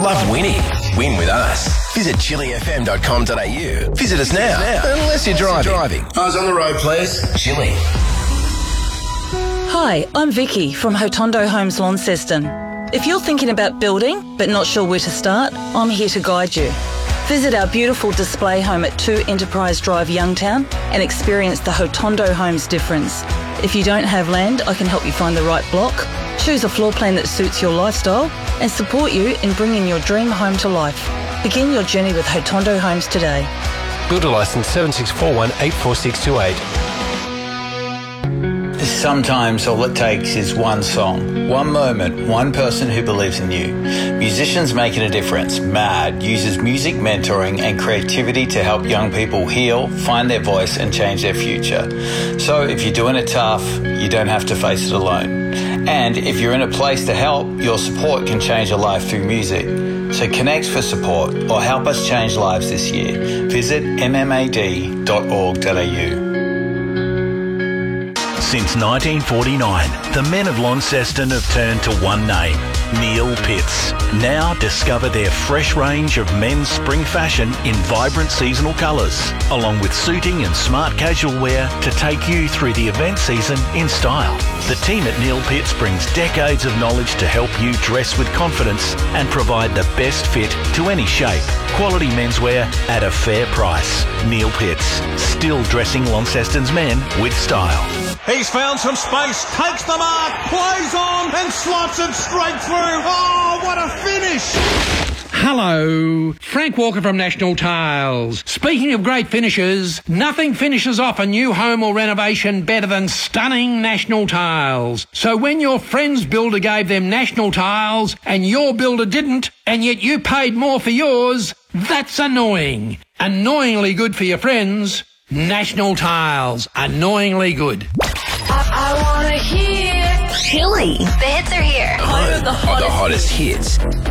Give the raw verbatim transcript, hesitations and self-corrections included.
love winning. Win with us. Visit chili f m dot com dot a u. Visit us now, unless you're driving. driving. Eyes on the road, please. Chili. Hi, I'm Vicky from Hotondo Homes Launceston. If you're thinking about building but not sure where to start, I'm here to guide you. Visit our beautiful display home at two Enterprise Drive, Youngtown, and experience the Hotondo Homes difference. If you don't have land, I can help you find the right block, choose a floor plan that suits your lifestyle, and support you in bringing your dream home to life. Begin your journey with Hotondo Homes today. Builder licence seven six four one eight four six two eight. Sometimes all it takes is one song, one moment, one person who believes in you. Musicians Making a Difference, MAD, uses music mentoring and creativity to help young people heal, find their voice and change their future. So if you're doing it tough, you don't have to face it alone. And if you're in a place to help, your support can change a life through music. So connect for support or help us change lives this year. Visit m m a d dot org dot a u. Since nineteen forty-nine, the men of Launceston have turned to one name, Neil Pitts. Now discover their fresh range of men's spring fashion in vibrant seasonal colours, along with suiting and smart casual wear to take you through the event season in style. The team at Neil Pitts brings decades of knowledge to help you dress with confidence and provide the best fit to any shape. Quality menswear at a fair price. Neil Pitts, still dressing Launceston's men with style. He's found some space, takes the mark, plays on and slots it straight through. Oh, what a finish! Hello, Frank Walker from National Tiles. Speaking of great finishes, nothing finishes off a new home or renovation better than stunning National Tiles. So when your friend's builder gave them National Tiles and your builder didn't, and yet you paid more for yours, that's annoying. Annoyingly good for your friends. National Tiles, annoyingly good. I, I wanna hear Chili. The hits are here. Home of the hottest, the hottest hits.